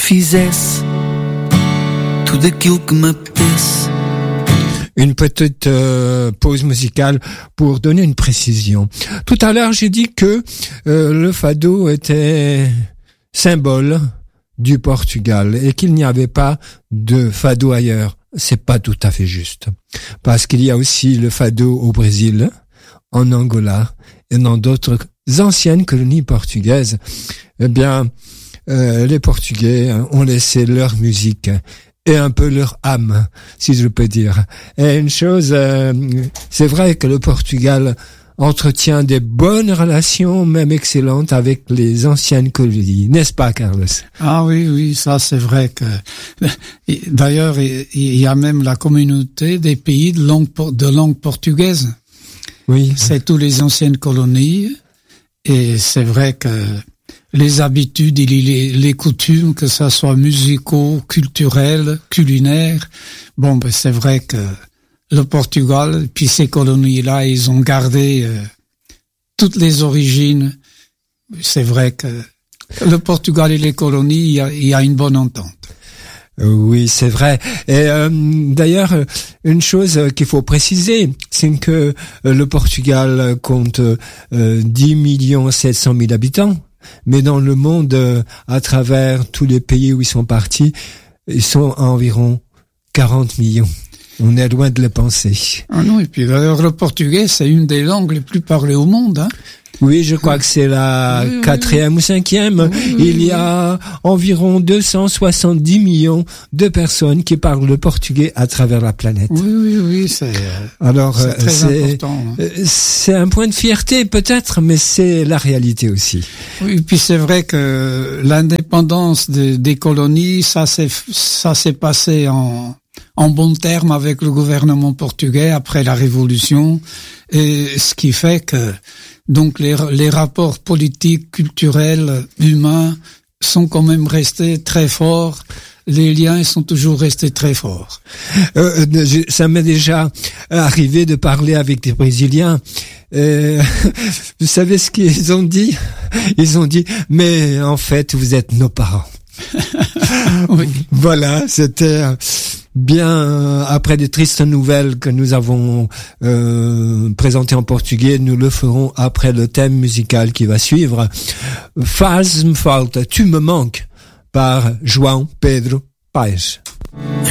fizesse tudo aquilo que me apetece. Une petite pause musicale pour donner une précision. Tout à l'heure, j'ai dit que le fado était symbole du Portugal et qu'il n'y avait pas de fado ailleurs. C'est pas tout à fait juste. Parce qu'il y a aussi le fado au Brésil, en Angola et dans d'autres anciennes colonies portugaises. Eh bien, les Portugais ont laissé leur musique et un peu leur âme, si je peux dire. Et une chose, c'est vrai que le Portugal entretient des bonnes relations, même excellentes, avec les anciennes colonies. N'est-ce pas, Carlos? Ah oui, ça c'est vrai que... D'ailleurs, il y a même la communauté des pays de langue portugaise. Oui. C'est tous les anciennes colonies. Et c'est vrai que les habitudes et les coutumes, que ça soit musicaux, culturels, culinaires, bon, ben c'est vrai que le Portugal, puis ces colonies-là, ils ont gardé toutes les origines. C'est vrai que le Portugal et les colonies, il y a une bonne entente. Oui, c'est vrai. Et d'ailleurs, une chose qu'il faut préciser, c'est que le Portugal compte 10 700 000 habitants, mais dans le monde, à travers tous les pays où ils sont partis, ils sont à environ 40 millions. On est loin de le penser. Ah non, et puis d'ailleurs, le portugais, c'est une des langues les plus parlées au monde, hein. Oui, je crois que c'est la 4e ou 5e. Il y a environ 270 millions de personnes qui parlent le portugais à travers la planète. Oui, c'est très important. Hein. C'est un point de fierté peut-être, mais c'est la réalité aussi. Oui, puis c'est vrai que l'indépendance des colonies, ça s'est passé en bon terme avec le gouvernement portugais après la Révolution, et ce qui fait que donc les rapports politiques, culturels, humains sont quand même restés très forts. Les liens sont toujours restés très forts. Ça m'est déjà arrivé de parler avec des Brésiliens. Vous savez ce qu'ils ont dit? Ils ont dit, mais en fait, vous êtes nos parents. Oui. Voilà, c'était bien après des tristes nouvelles que nous avons présentées en portugais. Nous le ferons après le thème musical qui va suivre. Faz-me falta, tu me manques, par João Pedro Paes.